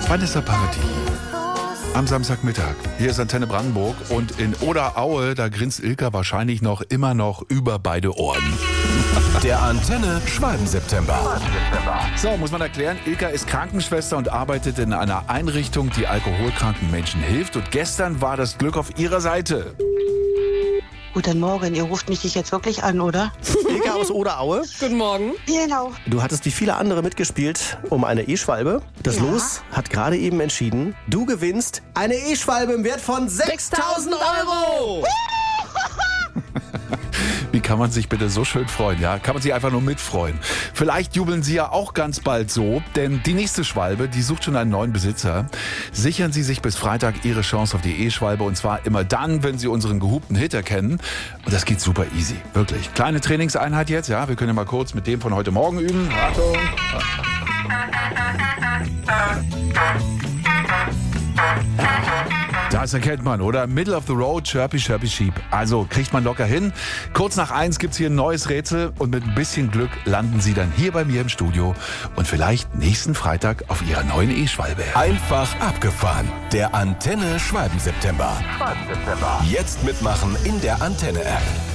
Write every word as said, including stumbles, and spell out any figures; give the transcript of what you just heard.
Vanessa Paradis. Am Samstagmittag. Hier ist Antenne Brandenburg und in Oderaue, da grinst Ilka wahrscheinlich noch immer noch über beide Ohren. Der Antenne Schwalben-September. So, muss man erklären, Ilka ist Krankenschwester und arbeitet in einer Einrichtung, die alkoholkranken Menschen hilft. Und gestern war das Glück auf ihrer Seite. Guten Morgen, ihr ruft mich jetzt wirklich an, oder? Ilka aus Oderaue. Guten Morgen. Genau. Du hattest wie viele andere mitgespielt um eine E-Schwalbe. Das Ja. Los hat gerade eben entschieden, du gewinnst eine E-Schwalbe im Wert von sechstausend Euro. Wie kann man sich bitte so schön freuen, ja? Kann man sich einfach nur mitfreuen. Vielleicht jubeln Sie ja auch ganz bald so, denn die nächste Schwalbe, die sucht schon einen neuen Besitzer. Sichern Sie sich bis Freitag Ihre Chance auf die E-Schwalbe und zwar immer dann, wenn Sie unseren gehupten Hit erkennen. Und das geht super easy, wirklich. Kleine Trainingseinheit jetzt, ja? Wir können ja mal kurz mit dem von heute Morgen üben. Achtung. Das erkennt man, oder? Middle of the road, chirpy, chirpy, sheep. Also kriegt man locker hin. Kurz nach eins gibt's hier ein neues Rätsel und mit ein bisschen Glück landen Sie dann hier bei mir im Studio und vielleicht nächsten Freitag auf Ihrer neuen E-Schwalbe. Einfach abgefahren. Der Antenne Schwalben-September. Jetzt mitmachen in der Antenne-App.